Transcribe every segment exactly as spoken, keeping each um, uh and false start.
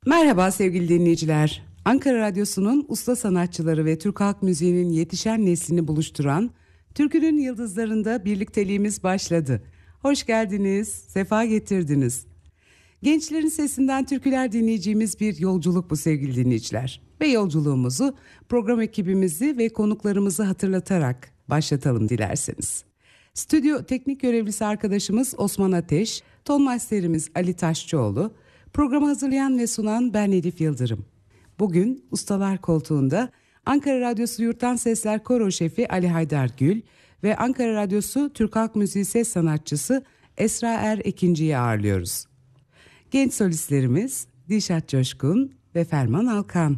Merhaba sevgili dinleyiciler. Ankara Radyosu'nun usta sanatçıları ve Türk halk müziğinin yetişen neslini buluşturan Türkünün Yıldızlarında birlikteliğimiz başladı. Hoş geldiniz, sefa getirdiniz. Gençlerin sesinden türküler dinleyeceğimiz bir yolculuk bu sevgili dinleyiciler. Ve yolculuğumuzu program ekibimizi ve konuklarımızı hatırlatarak başlatalım dilerseniz. Stüdyo teknik görevlisi arkadaşımız Osman Ateş, ton masterimiz Ali Taşçıoğlu, programı hazırlayan ve sunan ben Elif Yıldırım. Bugün Ustalar Koltuğu'nda Ankara Radyosu Yurttan Sesler Koro Şefi Ali Haydar Gül ve Ankara Radyosu Türk Halk Müziği Ses Sanatçısı Esra Er Ekinci'yi ağırlıyoruz. Genç solistlerimiz Dilşat Coşkun ve Ferman Alkan.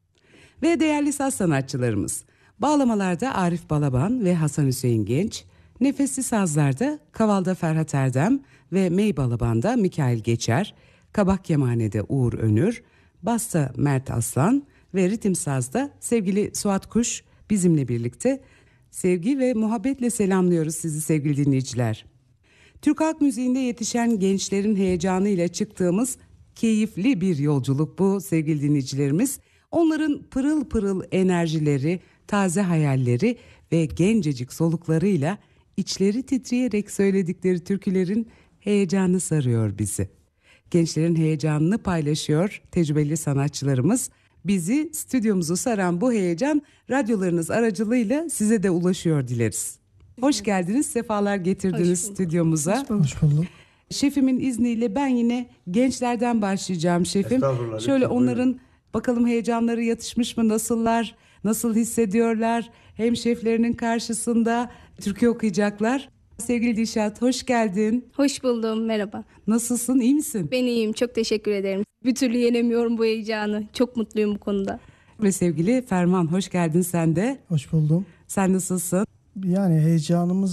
Ve değerli saz sanatçılarımız bağlamalarda Arif Balaban ve Hasan Hüseyin Genç, nefesli sazlarda Kaval'da Ferhat Erdem ve Mey Balaban'da Mikail Geçer, kabak kemanede Uğur Önür, basta Mert Aslan ve ritim sazda sevgili Suat Kuş bizimle birlikte. Sevgi ve muhabbetle selamlıyoruz sizi sevgili dinleyiciler. Türk halk müziğinde yetişen gençlerin heyecanıyla çıktığımız keyifli bir yolculuk bu sevgili dinleyicilerimiz. Onların pırıl pırıl enerjileri, taze hayalleri ve gencecik soluklarıyla içleri titreyerek söyledikleri türkülerin heyecanı sarıyor bizi. Gençlerin heyecanını paylaşıyor tecrübeli sanatçılarımız. Bizi, stüdyomuzu saran bu heyecan radyolarınız aracılığıyla size de ulaşıyor dileriz. Hoş geldiniz, sefalar getirdiniz stüdyomuza. Hoş bulduk. Şefimin izniyle ben yine gençlerden başlayacağım şefim. Şöyle onların bakalım heyecanları yatışmış mı, nasıllar, nasıl hissediyorlar? Hem şeflerinin karşısında türkü okuyacaklar. Sevgili Dilşat, hoş geldin. Hoş buldum, merhaba. Nasılsın, iyi misin? Ben iyiyim, çok teşekkür ederim. Bir türlü yenemiyorum bu heyecanı. Çok mutluyum bu konuda. Ve sevgili Ferman, hoş geldin sen de. Hoş buldum. Sen nasılsın? Yani heyecanımız